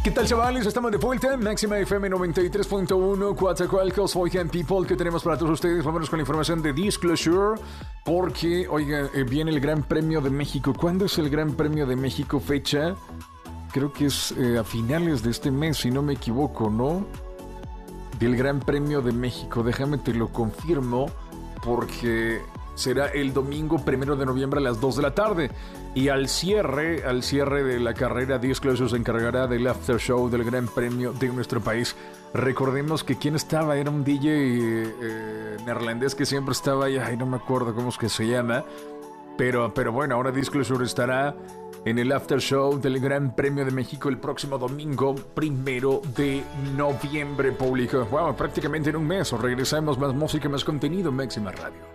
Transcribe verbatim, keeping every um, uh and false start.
¿Qué tal, chavales? Estamos de vuelta. Máxima F M noventa y tres punto uno, Coatzacoalcos, oigan, people, ¿qué tenemos para todos ustedes? Vámonos con la información de Disclosure, porque, oigan, eh, viene el Gran Premio de México. ¿Cuándo es el Gran Premio de México? Fecha, creo que es eh, a finales de este mes, si no me equivoco, ¿no? Del Gran Premio de México, déjame te lo confirmo, porque será el domingo primero de noviembre a las dos de la tarde. Y al cierre, al cierre de la carrera, Disclosure se encargará del after show del Gran Premio de nuestro país. Recordemos que quien estaba era un D J eh, neerlandés que siempre estaba ahí, ay, no me acuerdo cómo es que se llama. Pero, pero bueno, ahora Disclosure estará en el after show del Gran Premio de México el próximo domingo, primero de noviembre, público. Wow, prácticamente en un mes. Regresamos, más música, más contenido, Máxima Radio.